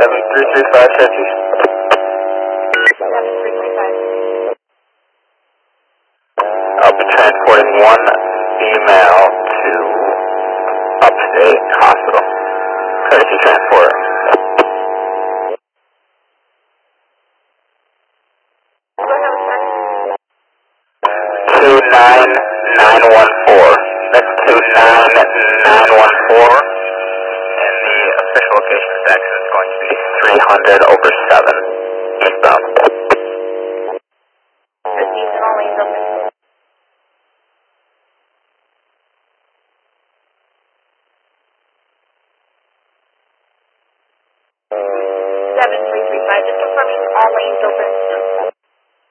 7335 Churches. 7335. I'll be transporting one female to Upstate Hospital. Courtesy transport. 29914. That's 29914. And the official location of this accident is going to be 300 over 7 eastbound. Proceed to all lanes open. 7335, just confirming all lanes open.